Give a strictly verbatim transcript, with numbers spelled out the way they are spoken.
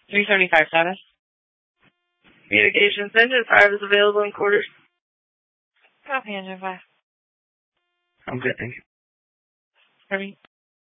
three seventy-five status. Communications engine five is available in quarters. Copy, engine five. I'm good, thank you. Harvey.